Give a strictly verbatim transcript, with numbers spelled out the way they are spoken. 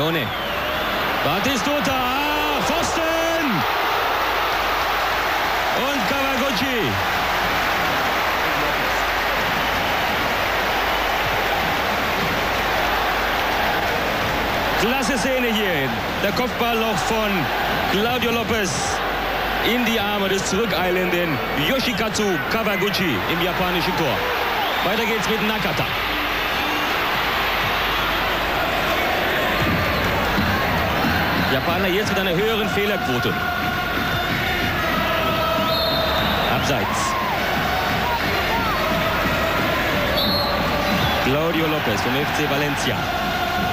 Simeone. Batistuta, ah, Pfosten! Und Kawaguchi. Klasse Szene hier. Der Kopfball noch von Claudio Lopez in die Arme des zurückeilenden Yoshikatsu Kawaguchi im japanischen Tor. Weiter geht's mit Nakata. Japaner jetzt mit einer höheren Fehlerquote. Abseits. Claudio Lopez vom F C Valencia.